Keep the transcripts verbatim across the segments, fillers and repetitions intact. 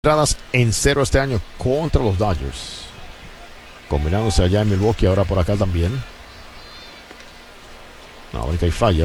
entradas en cero este año contra los Dodgers. Combinándose allá en Milwaukee, ahora por acá también. No, ahorita hay falla.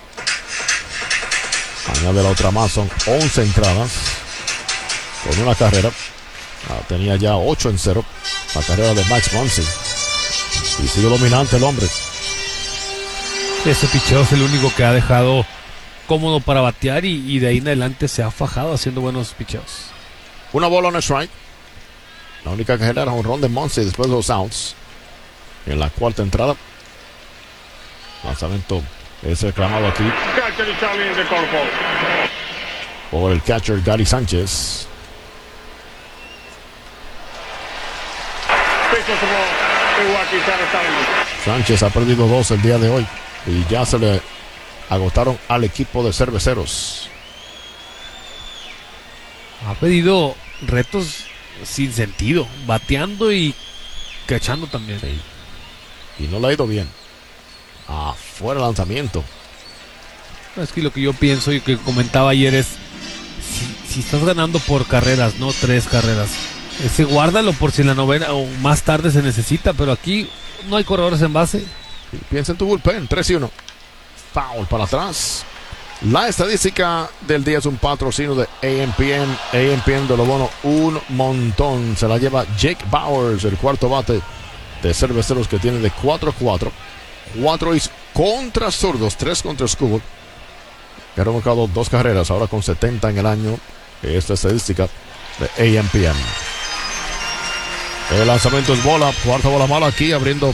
Añade la otra más, son once entradas con una carrera. Ah, tenía ya ocho en cero la carrera de Max Muncy. Y sigue dominante el hombre. Ese picheo es el único que ha dejado cómodo para batear y, y de ahí en adelante se ha fajado haciendo buenos picheos. Una bola en el strike. La única que genera un ron de Muncy después de los outs. En la cuarta entrada. Lanzamiento es reclamado aquí por el catcher Gary Sánchez. Sánchez ha perdido dos el día de hoy y ya se le agotaron al equipo de cerveceros. Ha pedido retos sin sentido, bateando y cachando también. Sí. Y no le ha ido bien. Afuera el lanzamiento. Es que lo que yo pienso y que comentaba ayer es, si, si estás ganando por carreras, no tres carreras, ese guárdalo por si en la novena o más tarde se necesita, pero aquí no hay corredores en base. Sí, piensa en tu bullpen, tres y uno. Foul para atrás. La estadística del día es un patrocinio de A M P N. A M P N de lo bueno, un montón. Se la lleva Jake Bauers, el cuarto bate de cerveceros, que tiene de cuatro cuatro. cuatro is contra zurdos, tres contra Scuba. Que ha remolcado dos carreras, ahora con setenta en el año. Esta estadística de A M P N. El lanzamiento es bola, cuarta bola mala aquí, abriendo